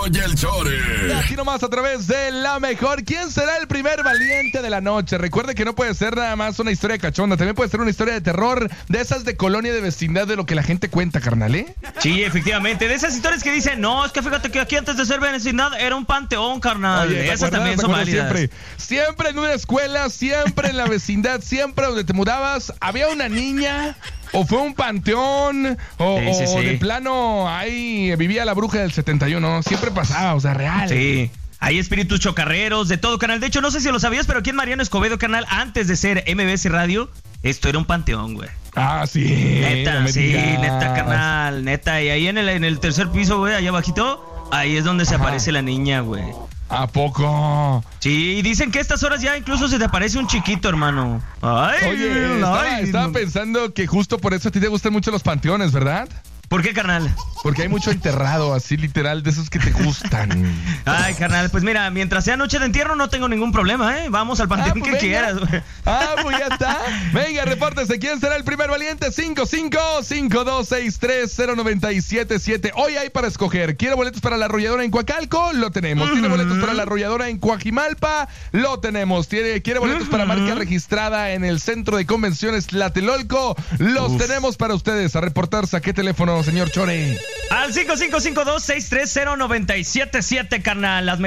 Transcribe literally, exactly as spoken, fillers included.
y el Chore. Aquí nomás a través de La Mejor. ¿Quién será el primer valiente de la noche? Recuerde que no puede ser nada más una historia cachonda, también puede ser una historia de terror, de esas de colonia, de vecindad, de lo que la gente cuenta, carnal, ¿eh? Sí, efectivamente, de esas historias que dicen, no, es que fíjate que aquí antes de ser vecindad era un panteón, carnal. Oye, esas también son válidas. Siempre, siempre en una escuela, siempre en la vecindad, siempre donde te mudabas, había una niña... O fue un panteón, o, sí, sí, o sí. de plano ahí vivía la bruja del setenta y uno. Siempre pasaba, o sea, real. Sí, hay espíritus chocarreros, de todo, canal. De hecho, no sé si lo sabías, pero aquí en Mariano Escobedo, canal, antes de ser M B S Radio, esto era un panteón, güey. Ah, sí. Neta, no sí, digas. neta, carnal, neta. Y ahí en el, en el tercer piso, güey, allá abajito, ahí es donde se Ajá. aparece la niña, güey. ¿A poco? Sí, dicen que a estas horas ya incluso se te aparece un chiquito, hermano. Ay, Oye, estaba, ay, estaba no. pensando que justo por eso a ti te gustan mucho los panteones, ¿verdad? ¿Por qué, carnal? Porque hay mucho enterrado, así literal, de esos que te gustan. Ay, carnal, pues mira, mientras sea noche de entierro no tengo ningún problema, ¿eh? Vamos al panteón Ah, pues que venga. quieras, güey. Ah, pues ya está. Venga, repórtese. ¿Quién será el primer valiente? cinco cinco cinco dos seis tres cero nueve siete siete. Hoy hay para escoger. ¿Quiere boletos para la arrolladora en Coacalco? Lo tenemos. ¿Tiene boletos para la arrolladora en Coajimalpa? Lo tenemos. ¿Tiene, ¿Quiere boletos para marca registrada en el Centro de Convenciones Tlatelolco? Los Uf. tenemos para ustedes. A reportarse a qué teléfono, señor Chore. Al cinco cinco cinco dos seis tres cero nueve siete siete, carnal. Las